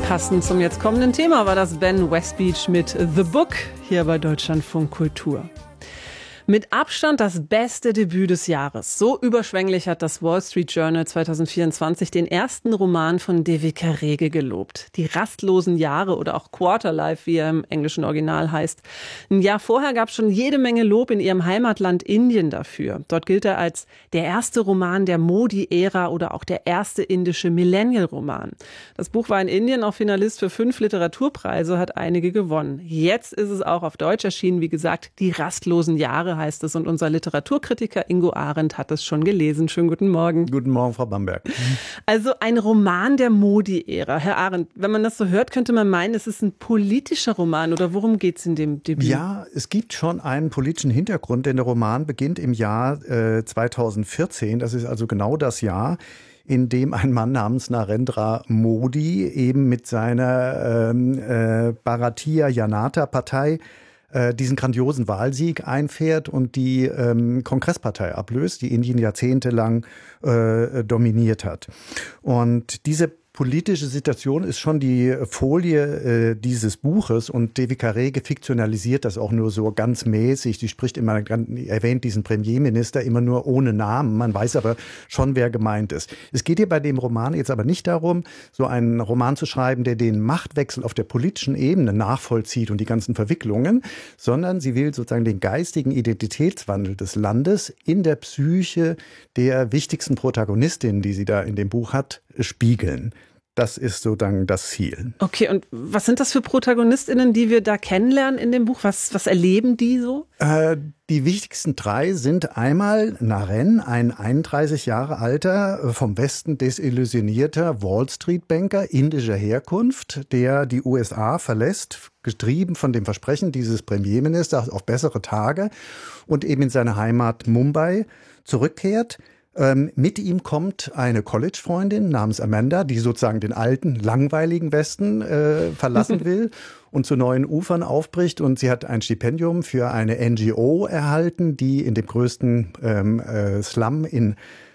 Passend zum jetzt kommenden Thema war das Ben Westbeach mit The Book hier bei Deutschlandfunk Kultur. Mit Abstand das beste Debüt des Jahres. So überschwänglich hat das Wall Street Journal 2024 den ersten Roman von Devika Rege gelobt. Die rastlosen Jahre oder auch Quarterlife, wie er im englischen Original heißt. Ein Jahr vorher gab es schon jede Menge Lob in ihrem Heimatland Indien dafür. Dort gilt er als der erste Roman der Modi-Ära oder auch der erste indische Millennial-Roman. Das Buch war in Indien auch Finalist für 5 Literaturpreise, hat einige gewonnen. Jetzt ist es auch auf Deutsch erschienen, wie gesagt, die rastlosen Jahre heißt es. Und unser Literaturkritiker Ingo Arendt hat es schon gelesen. Schönen guten Morgen. Guten Morgen, Frau Bamberg. Also ein Roman der Modi-Ära. Herr Arendt, wenn man das so hört, könnte man meinen, es ist ein politischer Roman. Oder worum geht es in dem Debüt? Ja, es gibt schon einen politischen Hintergrund, denn der Roman beginnt im Jahr 2014. Das ist also genau das Jahr, in dem ein Mann namens Narendra Modi eben mit seiner Bharatiya Janata Partei diesen grandiosen Wahlsieg einfährt und die Kongresspartei ablöst, die Indien jahrzehntelang dominiert hat. Und diese politische Situation ist schon die Folie dieses Buches und Devika Rege fiktionalisiert das auch nur so ganz mäßig. Die spricht immer, erwähnt diesen Premierminister immer nur ohne Namen. Man weiß aber schon, wer gemeint ist. Es geht hier bei dem Roman jetzt aber nicht darum, so einen Roman zu schreiben, der den Machtwechsel auf der politischen Ebene nachvollzieht und die ganzen Verwicklungen, sondern sie will sozusagen den geistigen Identitätswandel des Landes in der Psyche der wichtigsten Protagonistinnen, die sie da in dem Buch hat, spiegeln. Das ist so dann das Ziel. Okay, und was sind das für ProtagonistInnen, die wir da kennenlernen in dem Buch? Was erleben die so? Die wichtigsten 3 sind einmal Naren, ein 31 Jahre alter, vom Westen desillusionierter Wall-Street-Banker indischer Herkunft, der die USA verlässt, getrieben von dem Versprechen dieses Premierministers auf bessere Tage und eben in seine Heimat Mumbai zurückkehrt. Mit ihm kommt eine College-Freundin namens Amanda, die sozusagen den alten, langweiligen Westen verlassen will und zu neuen Ufern aufbricht. Und sie hat ein Stipendium für eine NGO erhalten, die in dem größten Slum in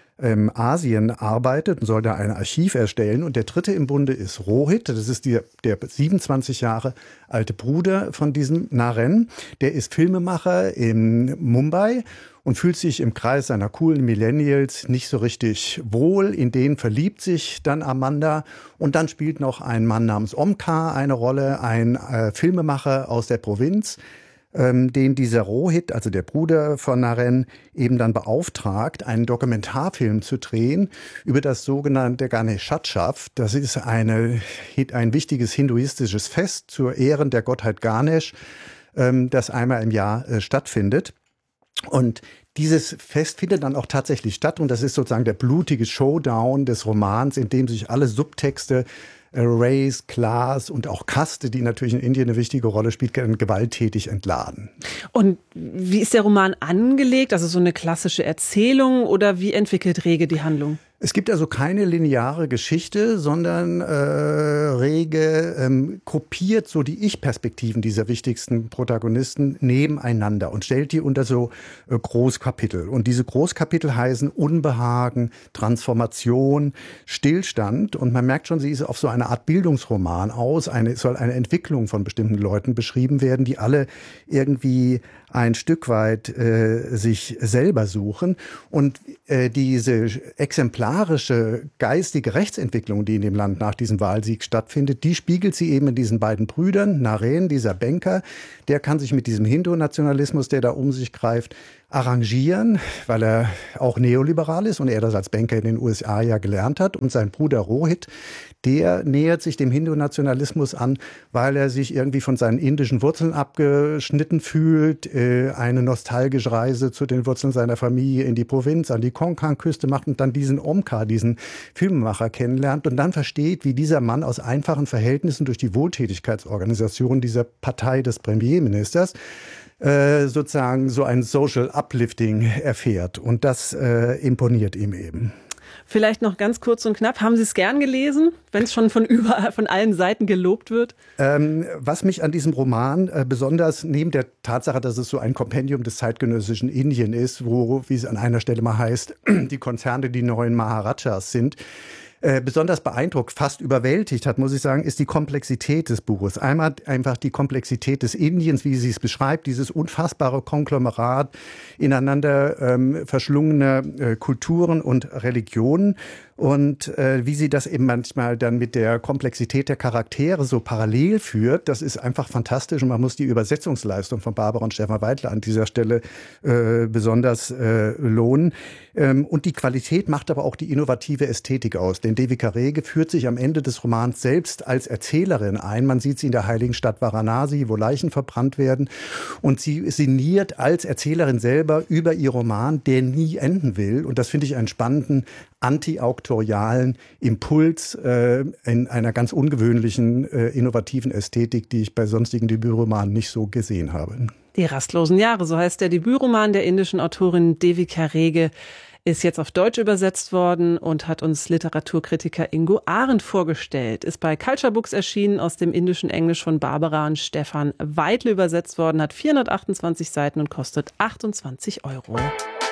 Asien arbeitet und soll da ein Archiv erstellen. Und der dritte im Bunde ist Rohit. Das ist der 27 Jahre alte Bruder von diesem Naren. Der ist Filmemacher in Mumbai und fühlt sich im Kreis seiner coolen Millennials nicht so richtig wohl. In den verliebt sich dann Amanda. Und dann spielt noch ein Mann namens Omkar eine Rolle, ein Filmemacher aus der Provinz, den dieser Rohit, also der Bruder von Naren, eben dann beauftragt, einen Dokumentarfilm zu drehen über das sogenannte Ganeshotschav. Das ist ein wichtiges hinduistisches Fest zur Ehren der Gottheit Ganesh, das einmal im Jahr stattfindet. Und dieses Fest findet dann auch tatsächlich statt und das ist sozusagen der blutige Showdown des Romans, in dem sich alle Subtexte Race, Class und auch Kaste, die natürlich in Indien eine wichtige Rolle spielt, gewalttätig entladen. Und wie ist der Roman angelegt? Also so eine klassische Erzählung oder wie entwickelt Rege die Handlung? Es gibt also keine lineare Geschichte, sondern Rege kopiert so die Ich-Perspektiven dieser wichtigsten Protagonisten nebeneinander und stellt die unter so Großkapitel. Und diese Großkapitel heißen Unbehagen, Transformation, Stillstand. Und man merkt schon, sie ist auf so eine Art Bildungsroman aus. Es soll eine Entwicklung von bestimmten Leuten beschrieben werden, die alle irgendwie ein Stück weit sich selber suchen. Und diese exemplarische geistige Rechtsentwicklung, die in dem Land nach diesem Wahlsieg stattfindet, die spiegelt sie eben in diesen beiden Brüdern. Naren, dieser Banker, der kann sich mit diesem Hindu-Nationalismus, der da um sich greift, arrangieren, weil er auch neoliberal ist und er das als Banker in den USA ja gelernt hat. Und sein Bruder Rohit, der nähert sich dem Hindu-Nationalismus an, weil er sich irgendwie von seinen indischen Wurzeln abgeschnitten fühlt, eine nostalgische Reise zu den Wurzeln seiner Familie in die Provinz, an die Konkan-Küste macht und dann diesen Omkar, diesen Filmemacher kennenlernt und dann versteht, wie dieser Mann aus einfachen Verhältnissen durch die Wohltätigkeitsorganisation dieser Partei des Premierministers sozusagen so ein Social Uplifting erfährt. Und das imponiert ihm eben. Vielleicht noch ganz kurz und knapp, haben Sie es gern gelesen, wenn es schon von allen Seiten gelobt wird? Was mich an diesem Roman besonders, neben der Tatsache, dass es so ein Kompendium des zeitgenössischen Indien ist, wo, wie es an einer Stelle mal heißt, die Konzerne die neuen Maharajas sind, besonders beeindruckt, fast überwältigt hat, muss ich sagen, ist die Komplexität des Buches. Einmal einfach die Komplexität des Indiens, wie sie es beschreibt, dieses unfassbare Konglomerat ineinander verschlungener Kulturen und Religionen. Und wie sie das eben manchmal dann mit der Komplexität der Charaktere so parallel führt, das ist einfach fantastisch. Und man muss die Übersetzungsleistung von Barbara und Stefan Weidler an dieser Stelle besonders lohnen. Und die Qualität macht aber auch die innovative Ästhetik aus. Denn Devika Rege führt sich am Ende des Romans selbst als Erzählerin ein. Man sieht sie in der heiligen Stadt Varanasi, wo Leichen verbrannt werden. Und sie sinniert als Erzählerin selber über ihr Roman, der nie enden will. Und das finde ich einen spannenden anti-auktorialen Impuls in einer ganz ungewöhnlichen, innovativen Ästhetik, die ich bei sonstigen Debütromanen nicht so gesehen habe. Die rastlosen Jahre, so heißt der Debütroman der indischen Autorin Devika Rege, ist jetzt auf Deutsch übersetzt worden und hat uns Literaturkritiker Ingo Arendt vorgestellt. Ist bei Culture Books erschienen, aus dem indischen Englisch von Barbara und Stefan Weidle übersetzt worden, hat 428 Seiten und kostet 28 €.